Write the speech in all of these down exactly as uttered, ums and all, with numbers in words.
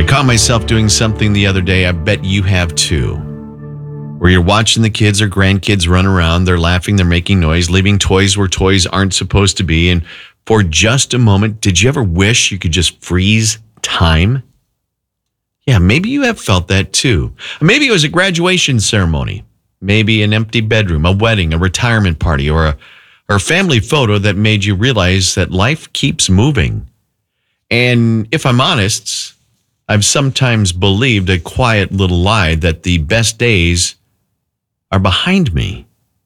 caught myself doing something the other day, I bet you have too, where you're watching the kids or grandkids run around, they're laughing, they're making noise, leaving toys where toys aren't supposed to be. And for just a moment, did you ever wish you could just freeze time? Yeah, maybe you have felt that too. Maybe it was a graduation ceremony, maybe an empty bedroom, a wedding, a retirement party, or a, or a family photo that made you realize that life keeps moving. And if I'm honest, I've sometimes believed a quiet little lie that the best days are behind me.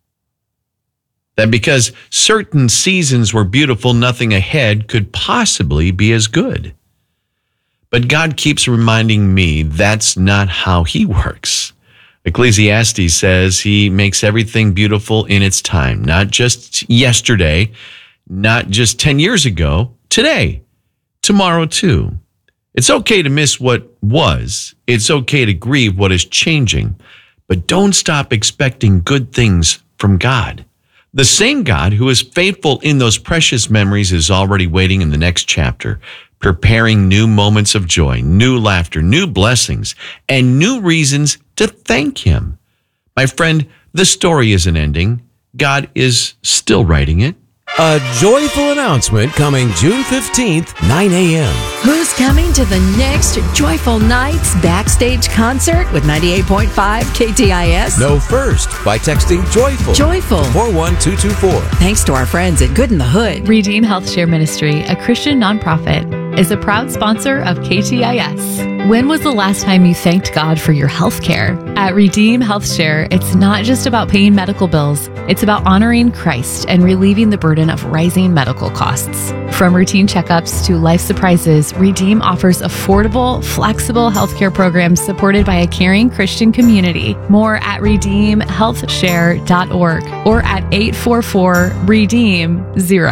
That because certain seasons were beautiful, nothing ahead could possibly be as good. But God keeps reminding me that's not how he works. Ecclesiastes says he makes everything beautiful in its time, not just yesterday, not just ten years ago, today, tomorrow too. It's okay to miss what was. It's okay to grieve what is changing. But don't stop expecting good things from God. The same God who is faithful in those precious memories is already waiting in the next chapter, preparing new moments of joy, new laughter, new blessings, and new reasons to thank him. My friend, the story isn't ending. God is still writing it. A joyful announcement coming June fifteenth, nine a.m. Who's coming to the next Joyful Nights backstage concert with ninety-eight point five K T I S? Know first by texting JOYFUL. Joyful. four one two two four. Thanks to our friends at Good in the Hood. Redeem Health Share Ministry, a Christian nonprofit, is a proud sponsor of K T I S. When was the last time you thanked God for your health care? At Redeem Health Share, it's not just about paying medical bills. It's about honoring Christ and relieving the burden of rising medical costs. From routine checkups to life surprises, Redeem offers affordable, flexible healthcare programs supported by a caring Christian community. More at redeem health share dot org or at eight four four redeem zero.